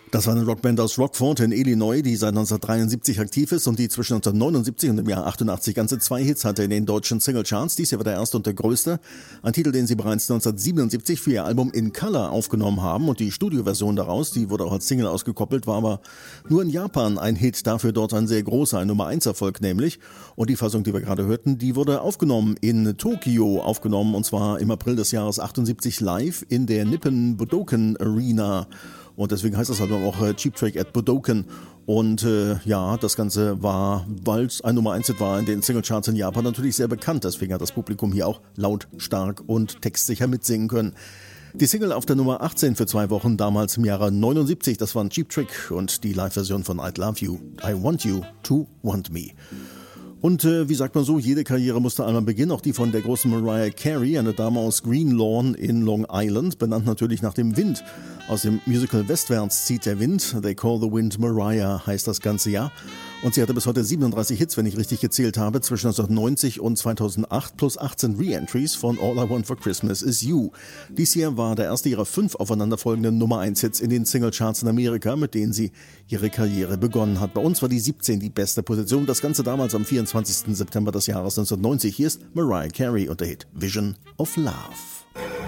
Das war eine Rockband aus Rockford in Illinois, die seit 1973 aktiv ist und die zwischen 1979 und dem Jahr 88 ganze 2 Hits hatte in den deutschen Singlecharts. Dies hier war der erste und der größte. Ein Titel, den sie bereits 1977 für ihr Album In Color aufgenommen haben. Und die Studioversion daraus, die wurde auch als Single ausgekoppelt, war aber nur in Japan ein Hit. Dafür dort ein sehr großer, ein Nummer-1-Erfolg nämlich. Und die Fassung, die wir gerade hörten, die wurde aufgenommen in Tokio. Und zwar im April des Jahres 78 live in der Nippon Budokan Arena. Und deswegen heißt das Album auch Cheap Trick at Budokan. Und das Ganze war, weil es ein Nummer-1-Hit war in den Singlecharts in Japan, natürlich sehr bekannt. Deswegen hat das Publikum hier auch laut, stark und textsicher mitsingen können. Die Single auf der Nummer 18 für 2 Wochen, damals im Jahre 79, das war ein Cheap Trick und die Live-Version von I'd Love You, I Want You to Want Me. Und wie sagt man so, jede Karriere musste einmal beginnen, auch die von der großen Mariah Carey, eine Dame aus Green Lawn in Long Island, benannt natürlich nach dem Wind. Aus dem Musical Westwärts zieht der Wind, They Call the Wind Mariah heißt das ganze Jahr. Und sie hatte bis heute 37 Hits, wenn ich richtig gezählt habe, zwischen 1990 und 2008, plus 18 Re-Entries von All I Want for Christmas Is You. Dies hier war der erste ihrer 5 aufeinanderfolgenden Nummer-1-Hits in den Singlecharts in Amerika, mit denen sie ihre Karriere begonnen hat. Bei uns war die 17 die beste Position, das Ganze damals am 24. September des Jahres 1990. Hier ist Mariah Carey und der Hit Vision of Love.